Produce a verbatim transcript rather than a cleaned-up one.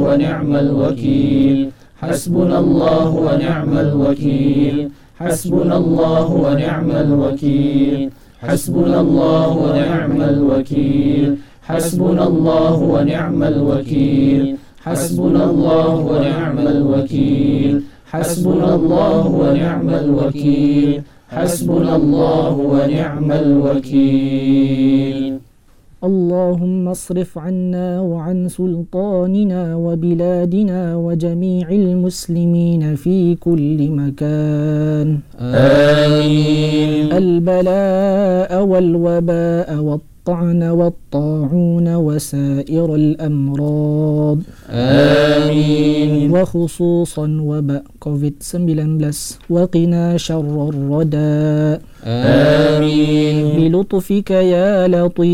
ونعم الوكيل حسبنا الله ونعم الوكيل حسبنا الله ونعم الوكيل حسبنا الله ونعم الوكيل حسبنا الله ونعم الوكيل حسبنا الله ونعم الوكيل حسبنا الله ونعم الوكيل حسبنا الله ونعم الوكيل اللهم اصرف عنا وعن سلطاننا وبلادنا وجميع المسلمين في كل مكان آمين البلاء والوباء والطعن والطاعون وسائر الأمراض آمين وخصوصا وباء كوفيد تسعة عشر وقنا شر الردى آمين بلطفك يا لطيف